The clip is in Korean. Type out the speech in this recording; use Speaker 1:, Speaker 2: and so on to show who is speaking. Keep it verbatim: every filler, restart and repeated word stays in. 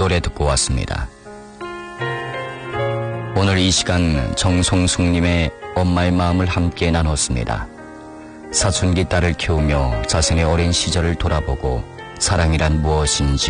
Speaker 1: 노래 듣고 왔습니다. 오늘 이 시간 정송숙님의 엄마의 마음을 함께 나눴습니다. 사춘기 딸을 키우며 자신의 어린 시절을 돌아보고 사랑이란 무엇인지